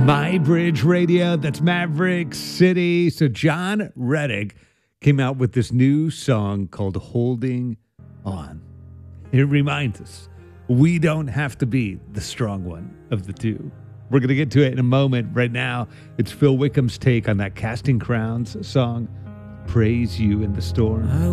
My Bridge Radio, that's Maverick City. So John Reddick came out with this new song called Holding On. It reminds us we don't have to be the strong one of the two. We're going to get to it in a moment. Right now, it's Phil Wickham's take on that Casting Crowns song, Praise You in the Storm.